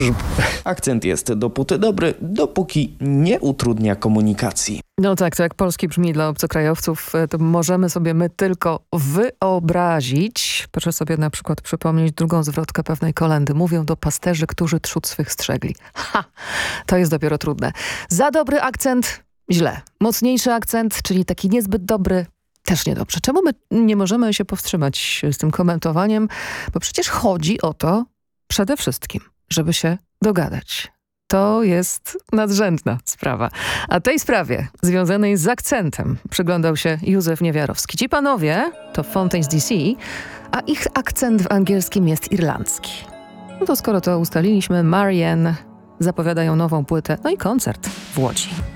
Akcent jest dopóty dobry, dopóki nie utrudnia komunikacji. No tak, to jak polski brzmi dla obcokrajowców, to możemy sobie my tylko wyobrazić. Proszę sobie na przykład przypomnieć drugą zwrotkę pewnej kolendy. Mówią do pasterzy, którzy trzód swych strzegli. Ha! To jest dopiero trudne. Za dobry akcent źle. Mocniejszy akcent, czyli taki niezbyt dobry, też niedobrze. Czemu my nie możemy się powstrzymać z tym komentowaniem? Bo przecież chodzi o to przede wszystkim, żeby się dogadać. To jest nadrzędna sprawa. A tej sprawie związanej z akcentem przyglądał się Józef Niewiarowski. Ci panowie to Fontaines DC, a ich akcent w angielskim jest irlandzki. No to skoro to ustaliliśmy, Marianne zapowiadają nową płytę, no i koncert w Łodzi.